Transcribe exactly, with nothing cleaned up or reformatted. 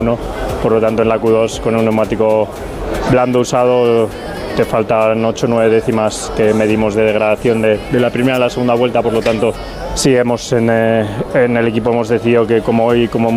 ¿no? Por lo tanto en la Q dos con un neumático blando usado te faltan ocho o nueve décimas que medimos de degradación de, de la primera a la segunda vuelta, por lo tanto sí hemos en, eh, en el equipo hemos decidido que como hoy como